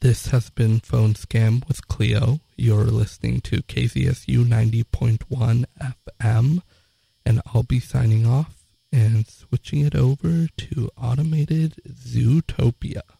This has been Phone Scam with Cleo. You're listening to KZSU 90.1 FM, and I'll be signing off and switching it over to Automated Zootopia.